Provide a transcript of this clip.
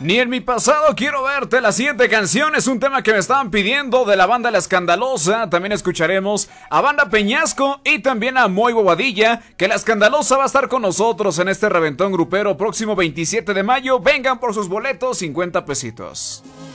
Ni en mi pasado quiero verte. La siguiente canción es un tema que me estaban pidiendo de la banda La Escandalosa. También escucharemos a Banda Peñasco y también a Moy Bobadilla, que La Escandalosa va a estar con nosotros en este reventón grupero próximo 27 de mayo. Vengan por sus boletos, 50 pesitos.